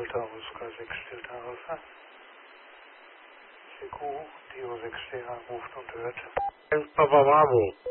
Delta-Ausgang 6 Delta Alpha. CQ, Dio 6 anruft und hört. Papa Bravo.